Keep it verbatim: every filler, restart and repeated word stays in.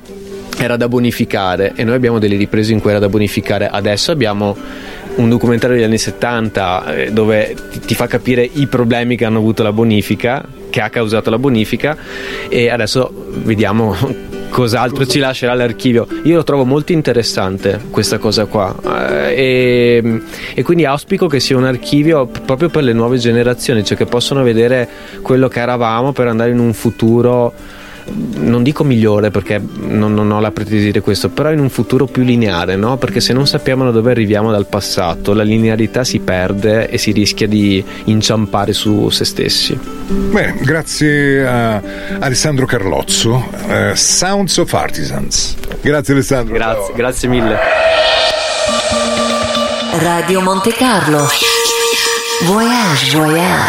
era da bonificare, e noi abbiamo delle riprese in cui era da bonificare. Adesso abbiamo un documentario degli anni settanta eh, dove ti, ti fa capire i problemi che hanno avuto la bonifica, che ha causato la bonifica, e adesso vediamo cos'altro ci lascerà l'archivio. Io lo trovo molto interessante questa cosa qua, eh, e, e quindi auspico che sia un archivio proprio per le nuove generazioni, cioè che possono vedere quello che eravamo per andare in un futuro, non dico migliore perché non, non ho la pretesa di dire questo, però in un futuro più lineare, no? Perché se non sappiamo da dove arriviamo dal passato, la linearità si perde e si rischia di inciampare su se stessi. Bene, grazie a Alessandro Carlozzo, uh, Sounds of Artisans. Grazie Alessandro. Grazie, ciao. Grazie mille. Radio Monte Carlo. Voyage, voyage.